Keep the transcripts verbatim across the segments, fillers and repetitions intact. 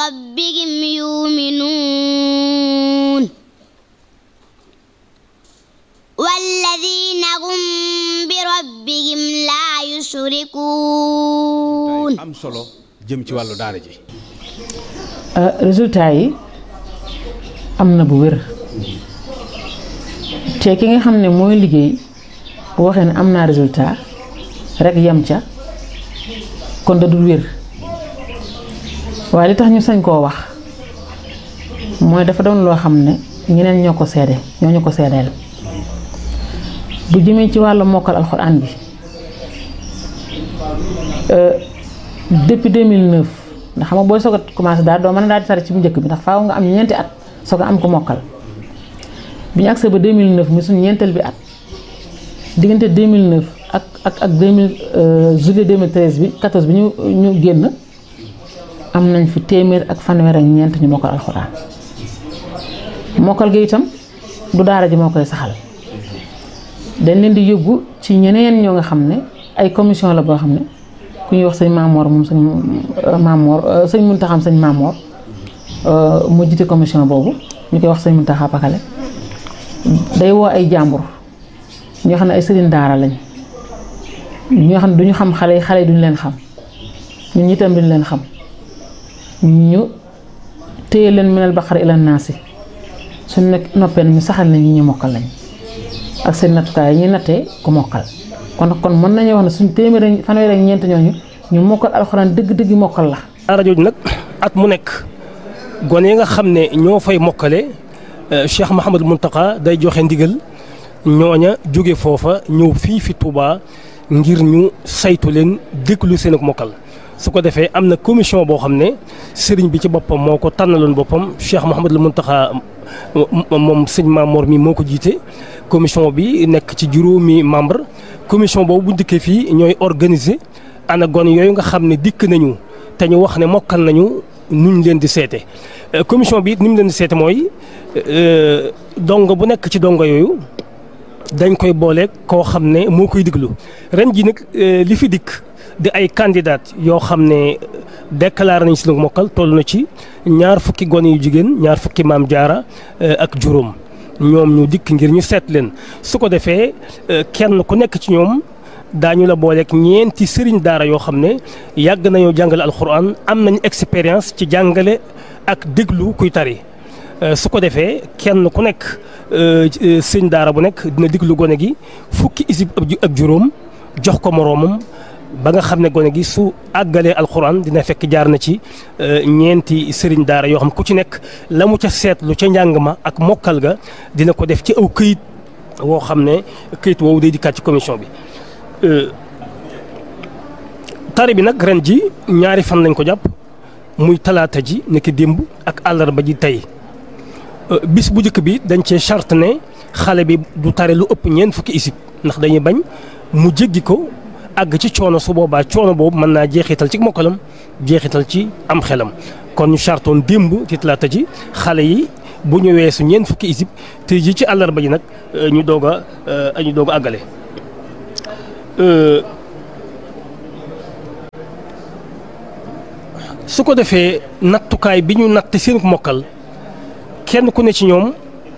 بربهم يؤمنون والذين هم بربهم لا يشركون. am solo jëm ci wàllu daara ji. résultat yi am na bu wér te ki nga xam ne mooy liggéey bu waxee ne am naa résultat rek yem ca kon da dul wér waaye li tax ñu sañ koo wax mooy dafa doon loo xam ne ñeneen ñoo ko seede ñoo ñu ko seedeel bu jëmee ci wàllu mokkal alxuraan bi depuis deux mille neuf ndax xam nga booy soog a commencé daal doo mën a daal di sare ci bu njëkk bi ndax faaw nga am ñeenti at soog a am ko mokkal bi ñu agsee ba deux mille neuf mi suñu ñeenteel bi at diggante deux mille neuf ak ak ak deux mille juillet deux mille treize bi quatorze bi ñu ñu génn am nañ fi téeméer ak fanweer ak ñeent ñu mokkal alxuraan mokkal gi itam du daara ji moo koy saxal dañ leen di yóbbu ci ñeneen ñoo nga xam ne ay commission la boo xam ne ku ñuy wax sëñ Mamor moom sëñ Mamor sëñ Muntaxa sëñ Mamor mu jiite commission boobu ñu koy wax sëñ Muntaxa Pakale day woo ay jàmbur ñoo xam ne ay sëriñ daara lañ ñoo xam ne duñu xam xale yi xale yi duñu leen xam ñun ñi itam duñu leen xam ñu téye leen minal baqara ila naasi suñ nekk noppee ñu saxal nañ ñi ñu mokkal lañ ak seen nattukaay yi ñuy nattee ku mokkal kon kon mën nañu wax ne suñ téeméer fanweer ak ñeent ñooñu ñu mokkal alxuraan dëgg-dëgg mokkal la. daara jooju nag at mu nekk gone yi nga xam ne ñoo fay mokkale Cheikh Mouhamadou Mountakha day joxe ndigal ñooña jóge foofa ñëw fii fi Touba ngir ñu saytu leen déglu seen ak mokkal su ko defee am na commission boo xam ne sëriñ bi ci boppam moo ko tànnaloon boppam Cheikh Mouhamadou Mountakha moom sëñ Mamor mi moo ko jiite commission bi nekk ci juróomi membre commission boobu bu dikkee fii ñooy organiser ana gone yooyu nga xam ne dikk nañu te ñu wax ne mokkal nañu nuñ leen di seete commission bi it ni mu leen di seete mooy dongo bu nekk ci dongo yooyu dañ koy boole koo xam ne moo koy diglu ren ji nag li fi dikk di ay candidat yoo xam ne déclaré nañ si nag mokkal toll na ci ñaar fukki gone yu jigéen ñaar fukki maam jaara ak juróom ñoom ñu dikk ngir ñu seet leen su ko defee kenn ku nekk ci ñoom daañu la booleeg ñeenti sëriñ daara yoo xam ne yàgg nañoo jàngale alxuraan am nañ expérience ci jàngale ak déglu kuy tari su ko defee kenn ku nekk sëriñ daara bu nekk dina déglu gone gi fukki isib ak juróom jox ko moroomam ba nga xam ne gone gi su àggalee alxuraan dina fekk jaar na ci ñeenti sëriñ daara yoo xam ku ci nekk la mu ca seetlu ca njàng ma ak mokkal ga dina ko def ci aw këyit woo xam ne këyit woowu day dikkaat ci commission bi. tari bi nag ren ji ñaari fan lañ ko jàpp muy talaata ji nekk démb ak àllarba ji tey bis bu njëkk bi dañ cee charte ne xale bi du tari lu ëpp ñeent fukki isib ndax dañuy bañ mu jéggi ko àgg ci coono su boobaa coono boobu mën naa jeexital ci mokkalam jeexital ci am xelam kon ñu chartoon démb ci talaata ji xale yi bu ñu weesu ñeent fukki isib te ji ci àllarba ji nag ñu doog a ñu doog a àggale. su ko defee nattukaay bi ñu natt seen mokkal kenn ku ne ci ñoom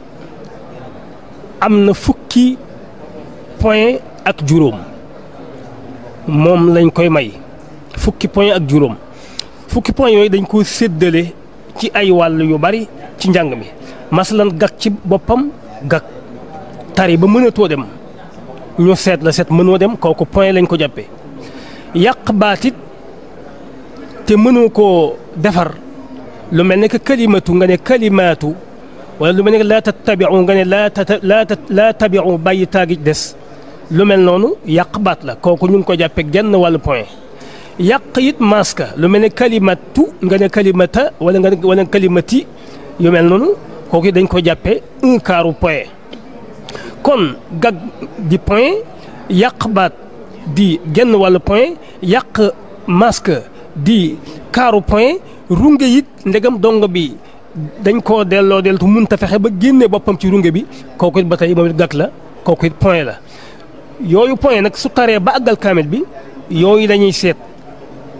am na fukki point ak juróom moom lañ koy may fukki point ak juróom fukki point yooyu dañ ko séddale ci ay wàll yu bari ci njàng mi masalan gag ci boppam gag tari ba mënatoo dem ñu seet la seet mënoo dem kooku point lañ ko jàppee yàq baatit te mënoo koo defar lu mel ne que kalimatu nga ne kalimaatu wala lu mel ne que laa tattabiu nga ne laa tata laa laa tabiu bàyyi taagi des lu mel noonu yàq baat la kooku ñu ngi ko jàppee genn wàllu point yàq it maska lu mel ne kalimatu nga ne kalimata wala nga wala kalimati yu mel noonu kooku dañ ko jàppee un quart point kon gag di point yàq baat di genn wàllu point yàq masque di quart point runge it ndegam dongo bi dañ koo delloo deltu mënta fexe ba génne boppam ci runge bi kooku it ba tey moom it gàtt la kooku it point la yooyu point nag su taree ba àggal kaamil bi yooyu dañuy seet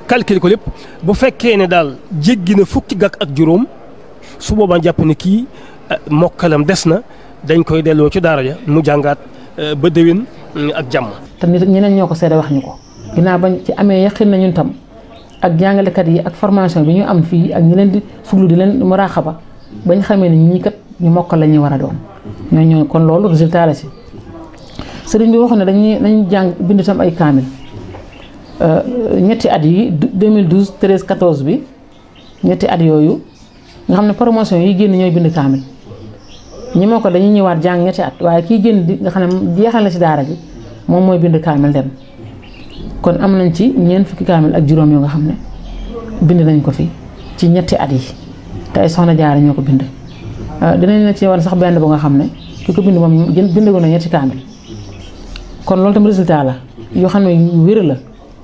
calculer ko lépp bu fekkee ne daal jéggi na fukki gàkk ak juróom su boobaa jàpp ne kii mokkalam des na dañ koy delloo ci daara ja mu jàngaat ba déwén ak jàmm. te nit ñeneen ñoo ko seede wax ñu ko ginnaaw bañ ci amee yaqin na ñun tam ak jàngalekat yi ak formation bi ñu am fii ak ñi leen di fuglu di leen muraaxaba bañ xamee ne ñii kat ñu mokkal la ñuy war a doon ñoo ñoo kon loolu résultat la si sëriñ bi waxoon ne dañuy dañuy jàng bind tam ay kaamil ñetti at yi deux mille douze treize quatorze bi ñetti at yooyu nga xam ne promotion yi génn ñooy bind kaamil ñi moo ko dañuy ñëwaat jàng ñetti at waaye kii génn di nga xam ne jeexal na ci daara ji moom mooy bind kaamil dem kon am nañ ci ñeent fukki kaamil ak juróom yoo nga xam ne bind nañ ko fi ci ñetti at yi te ay soxna jaara ñoo ko bind dinañ la ci war sax benn bu nga xam ne ki ko bind moom bind ko na ñetti kaamil kon loolu tam résultat la yoo xam ne yu wér la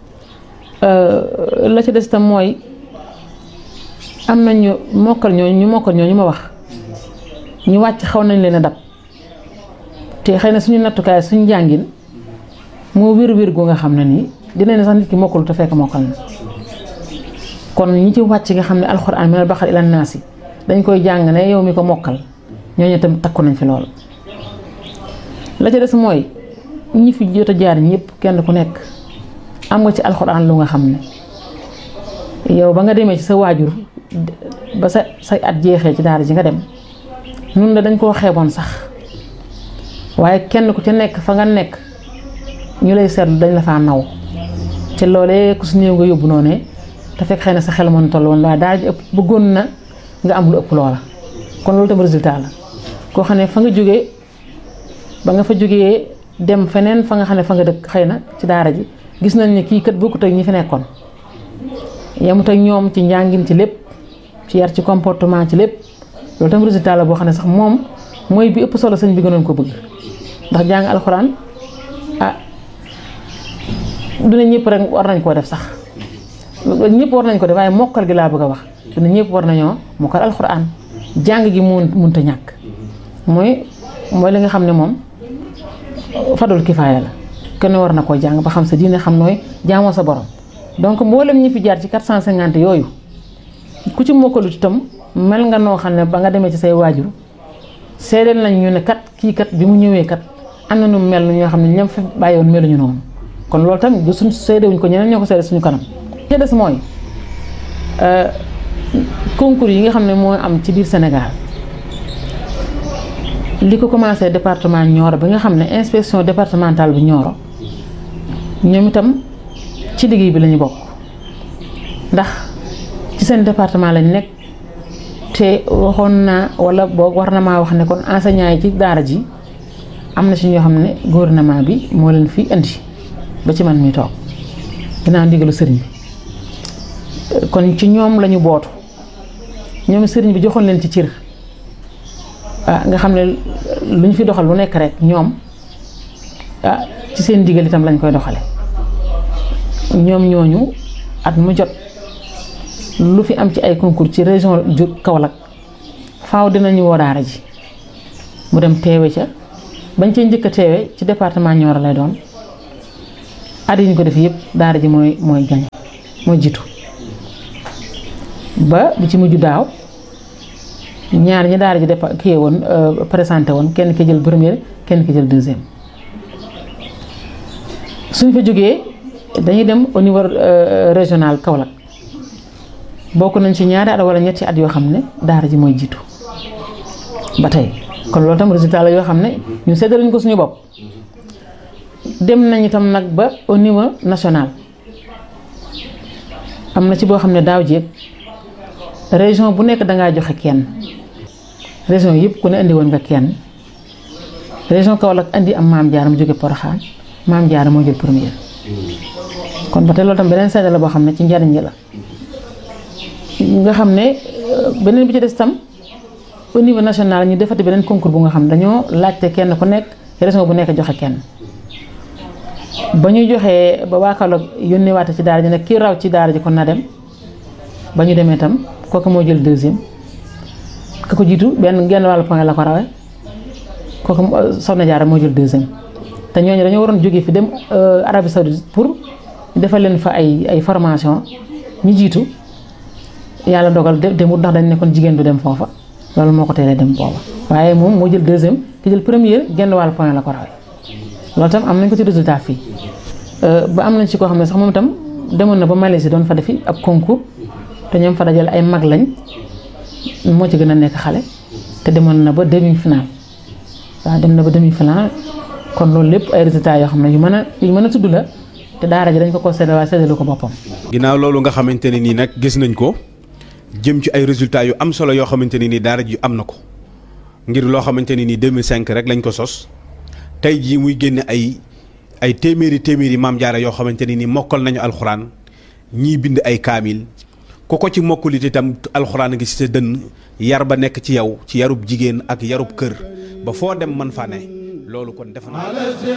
la ci des tam mooy am nañu mokkal ñooñu ñu mokkal ñooñu ma wax ñu wàcc xaw nañ leen a dab te xëy na suñu nattukaay suñu jàngin moo wér wér gu nga xam ne nii dina ne sax nit ki mokkul te fekk mokkal na kon ñi ci wàcc nga xam ne alxuraan minal baqara ilan naasi dañ koy jàng ne yow mi ko mokkal ñooñu itam takku nañ fi lool. la ca des mooy ñi fi jot a jaar ñëpp kenn ku nekk am nga ci alxuraan lu nga xam ne yow ba nga demee ci sa waajur ba sa say at jeexee ci daara ji nga dem nun la dañ koo xeeboon sax waaye kenn ku ci nekk fa nga nekk ñu lay seetlu dañ la faa naw te loolee ku su néew nga yóbbu noonu te fekk xëy na sa xel mën toll woon waaye daara ji ëpp bëggoon na nga am lu ëpp loola kon loolu tam résultat la koo xam ne fa nga jógee ba nga fa jógee dem feneen fa nga xam ne fa nga dëkk xëy na ci daara ji gis nañ ne kii kat bokkut ak ñi fi nekkoon yemut ak ñoom ci njàngin ci lépp ci yar ci comportement ci lépp loolu tam résultat la boo xam ne sax moom mooy bi ëpp solo sëñ bi gënoon ko bëgg ndax jàng alxuraan ah dina ñëpp rek war nañ koo def sax ñëpp war nañ ko def waaye mokkal gi laa bëgg a wax dina ñëpp war nañoo mokkal alxuraan jàng gi mun munta ñàkk mooy mooy li nga xam ne moom fadul kifaaya la kenn war na koo jàng ba xam sa diine xam nooy jaamoo sa borom donc mboolem ñi fi jaar ci quatre cent cinquante yooyu ku ci mokkalut itam mel nga noo xam ne ba nga demee ci say waajur seedeel nañ ñu ne kat kii kat bi mu ñëwee kat am na nu mel ñoo xam ne ñam fi bàyyiwoon meluñu noonu kon loolu tamit du suñ seedewuñ ko ñeneen ñoo ko seede suñu kanam. li des mooy concours yi nga xam ne moo am ci biir Sénégal li ko commencé département Nioro bi nga xam ne inspection départementale bu Nioro ñoom itam ci liggéey bi la ñu bokk ndax ci seen département lañ nekk te waxoon naa wala boog war na maa wax ne kon enseignants yi ci daara ji am na ci ñoo xam ne gouvernement bi moo leen fi indi ba ci man mi toog dinaa ndigalu sëriñ bi kon ci ñoom lañu bootu ñoom sëriñ bi joxoon leen ci cër ah nga xam ne lu ñu fi doxal lu nekk rek ñoom ah ci seen ndigal itam lañ koy doxale ñoom ñooñu at mu jot lu fi am ci ay concours ci région ju Kaolack faaw dinañu woo daara ji mu dem teewe ca bañ cee njëkk a teewe ci département Nioro lay doon at yi ñu ko def yëpp daara ji mooy mooy gañ mooy jiitu ba bi ci mujj daaw ñaar ñi daara ji dépa kii woon présenté woon kenn ki jël première kenn ki jël deuxième suñ fa jógee dañuy dem au niveau régional Kaolack bokk nañ ci ñaari at wala ñetti at yoo xam ne daara ji mooy jiitu ba tey kon loolu tam résultat la yoo xam ne ñu séddale ko suñu bopp dem nañ itam nag ba au niveau national am na ci boo xam ne daaw jéeg région bu nekk dangaa joxe kenn région yëpp ku ne indi woon nga kenn région Kaolack indi am maam Diarra mu jóge Porokhane maam Diarra moo jël première kon ba tey loolu tam beneen seede la boo xam ne ci njariñ la nga xam ne beneen bi ci des tam au niveau national ñu defati beneen concours bu nga xam ne dañoo laajte kenn ku nekk région bu nekk joxe kenn ba ñu joxee ba waa Kaolack yónnee waate ci daara ji nag kii raw ci daara ji kon na dem ba ñu demee tam kooku moo jël deuxième ka ko jiitu benn genn wàllu point la ko rawee kooku Soxna Jaara moo jël deuxième te ñooñu dañoo waroon jógee fi dem Arabie Saoudite pour defal leen fa ay ay formation ñi jiitu yàlla dogal demut ndax dañ nekkoon jigéen du dem foofa loolu moo ko teelee dem booba waaye moom moo jël deuxième ki jël première genn wàllu point la ko rawee loolu tam am nañ ko ci résultat fii ba am nañ ci koo xam ne sax moom itam demoon na ba Malaisie doon fa defi ab concours te ñoom fa dajale ay mag lañ moo ci gën a nekk xale te demoon na ba demi final waaw dem na ba demi final kon loolu lépp ay résultats yoo xam ne yu mën a yu mën a tudd la te daara ji dañ ko ko séddale waaye séddalu ko boppam. ginnaaw loolu nga xamante ne nii nag gis nañ ko jëm ci ay résultats yu am solo yoo xamante ne nii daara ji am na ko ngir loo xamante ne nii deux mille cinq rek lañ ko sos tey jii muy génne ay ay téeméeri téeméeri maam jaara yoo xamante ne nii mokkal nañu alxuraan ñii bind ay kaamil ku ko ci mokkulit itam alxuraan a ngi ci sa dënn yar ba nekk ci yow ci yarub jigéen ak yarub kër ba foo dem mën faa ne loolu kon defe naa